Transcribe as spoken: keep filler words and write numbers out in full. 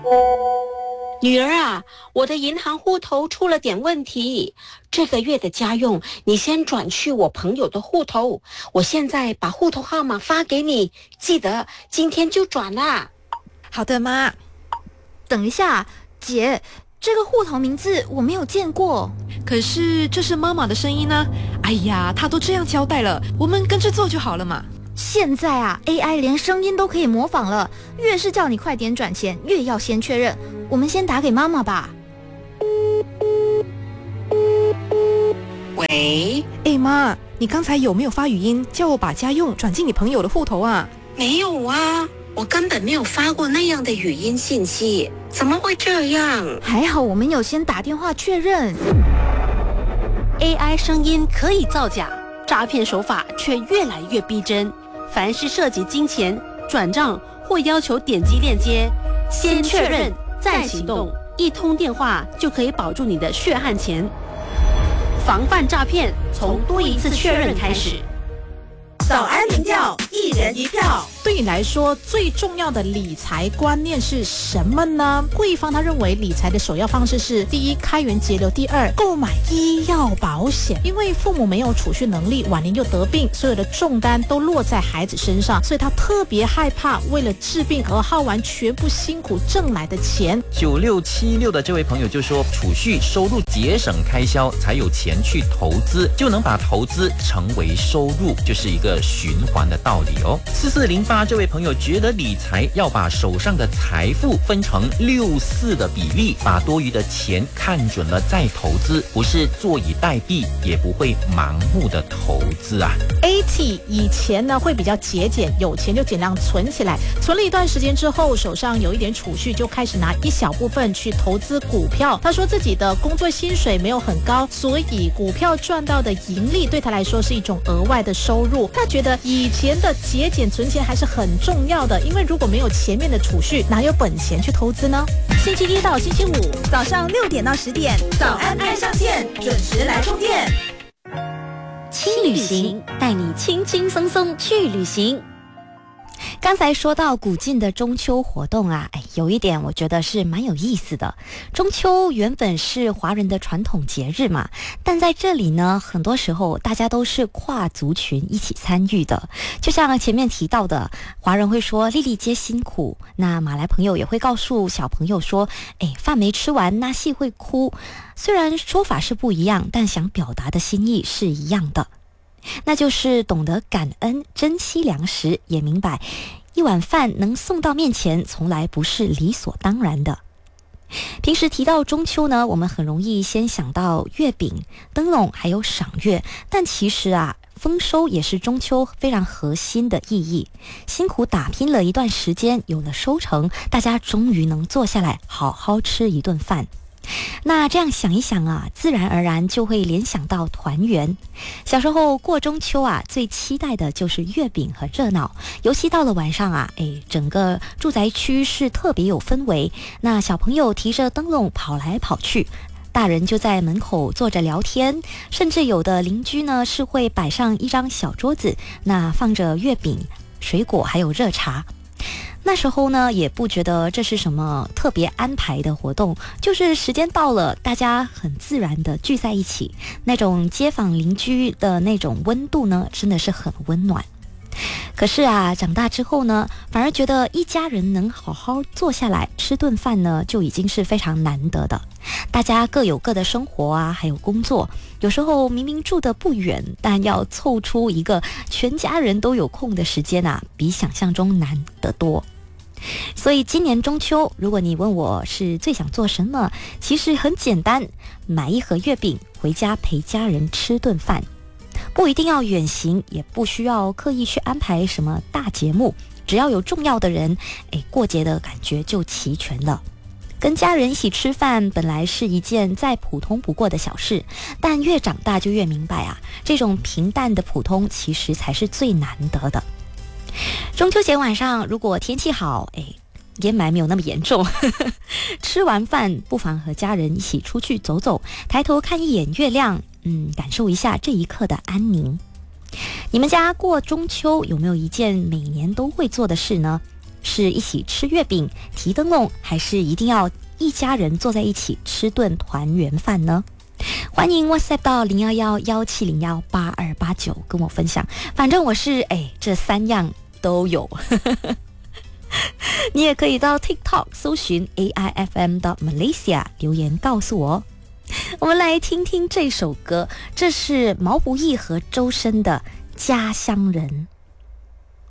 女儿啊，我的银行户头出了点问题，这个月的家用你先转去我朋友的户头，我现在把户头号码发给你，记得今天就转啦。 好的，妈。 等一下，姐，这个户头名字我没有见过。 可是这是妈妈的声音呢。哎呀，她都这样交代了，我们跟着做就好了嘛。 现在啊 A I 连声音都可以模仿了，越是叫你快点转钱，越要先确认。我们先打给妈妈吧。 喂， 哎妈，你刚才有没有发语音叫我把家用转进你朋友的户头啊？ 没有啊，我根本没有发过那样的语音信息，怎么会这样？ 还好我们有先打电话确认。 A I 声音可以造假，诈骗手法却越来越逼真。凡是涉及金钱、转账或要求点击链接，先确认再行动，一通电话就可以保住你的血汗钱。防范诈骗，从多一次确认开始。 早安民调，一人一票。 对你来说，最重要的理财观念是什么呢？贵方他认为理财的首要方式是：第一，开源节流；第二，购买医药保险。因为父母没有储蓄能力，晚年又得病，所有的重担都落在孩子身上，所以他特别害怕为了治病而耗完全部辛苦挣来的钱。 九六七六的这位朋友就说，储蓄收入节省开销，才有钱去投资，就能把投资成为收入，就是一个循环的道理哦。四四零八这位朋友觉得理财要把手上的财富分成六四的比例，把多余的钱看准了再投资，不是坐以待毙，也不会盲目的投资啊。 A T 以前呢会比较节俭，有钱就尽量存起来，存了一段时间之后，手上有一点储蓄，就开始拿一小部分去投资股票。他说自己的工作薪水没有很高，所以股票赚到的盈利对他来说是一种额外的收入。他觉得以前的节俭存钱还是很重要的，因为如果没有前面的储蓄，哪有本钱去投资呢？星期一到星期五早上六点到十点，早安爱上线，准时来充电。 轻旅行，带你轻轻松松去旅行。 刚才说到古晋的中秋活动啊，哎，有一点我觉得是蛮有意思的。中秋原本是华人的传统节日嘛，但在这里呢，很多时候大家都是跨族群一起参与的。就像前面提到的，华人会说粒粒皆辛苦，那马来朋友也会告诉小朋友说，哎，饭没吃完，那戏会哭。虽然说法是不一样，但想表达的心意是一样的。那就是懂得感恩，珍惜粮食，也明白一碗饭能送到面前从来不是理所当然的。平时提到中秋呢，我们很容易先想到月饼、灯笼还有赏月，但其实啊，丰收也是中秋非常核心的意义。辛苦打拼了一段时间，有了收成，大家终于能坐下来好好吃一顿饭。那这样想一想啊，自然而然就会联想到团圆。小时候过中秋啊，最期待的就是月饼和热闹，尤其到了晚上啊，哎，整个住宅区是特别有氛围。那小朋友提着灯笼跑来跑去，大人就在门口坐着聊天，甚至有的邻居呢是会摆上一张小桌子，那放着月饼、水果还有热茶。那时候呢，也不觉得这是什么特别安排的活动，就是时间到了，大家很自然的聚在一起，那种街坊邻居的那种温度呢，真的是很温暖。可是啊，长大之后呢，反而觉得一家人能好好坐下来吃顿饭呢，就已经是非常难得的。大家各有各的生活啊，还有工作，有时候明明住得不远，但要凑出一个全家人都有空的时间啊，比想象中难得多。所以今年中秋，如果你问我是最想做什么，其实很简单，买一盒月饼回家陪家人吃顿饭，不一定要远行，也不需要刻意去安排什么大节目，只要有重要的人，哎，过节的感觉就齐全了。跟家人一起吃饭本来是一件再普通不过的小事，但越长大就越明白啊，这种平淡的普通其实才是最难得的。中秋节晚上，如果天气好，哎，烟霾没有那么严重吃完饭不妨和家人一起出去走走，抬头看一眼月亮，嗯，感受一下这一刻的安宁。你们家过中秋有没有一件每年都会做的事呢？ 是一起吃月饼、提灯笼，还是一定要一家人坐在一起吃顿团圆饭呢？欢迎 WhatsApp 到零一一一七零一八二八九跟我分享。反正我是哎，这三样都有。你也可以到 TikTok 搜寻 A I F M Malaysia 留言告诉我。我们来听听这首歌，这是毛不易和周深的《家乡人》。